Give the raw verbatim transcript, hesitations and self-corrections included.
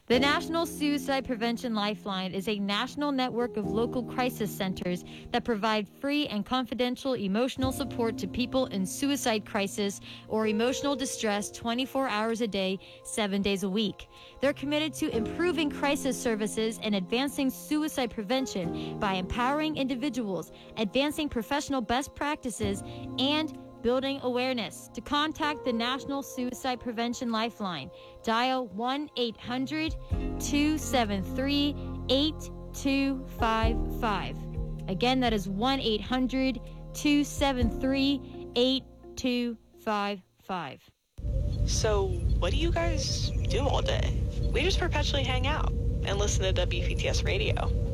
The National Suicide Prevention Lifeline is a national network of local crisis centers that provide free and confidential emotional support to people in suicide crisis or emotional distress twenty-four hours a day, seven days a week. They're committed to improving crisis services and advancing suicide prevention by empowering individuals, advancing professional best practices, and building awareness. To contact the National Suicide Prevention Lifeline, dial one eight hundred two seven three eight two five five. Again, that is one eight hundred two seven three eight two five five. So, what do you guys do all day? We just perpetually hang out and listen to W P T S radio.